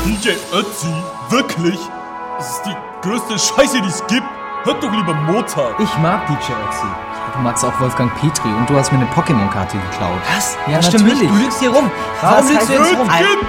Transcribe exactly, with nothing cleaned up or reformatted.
D J Ötzi? Wirklich? Das ist die größte Scheiße, die es gibt. Hört doch lieber Mozart. Ich mag D J Ötzi. Du magst auch Wolfgang Petri und du hast mir eine Pokémon-Karte geklaut. Was? Ja, das stimmt natürlich. nicht. Du lügst hier rum. Warum lügst du jetzt rum? Kind!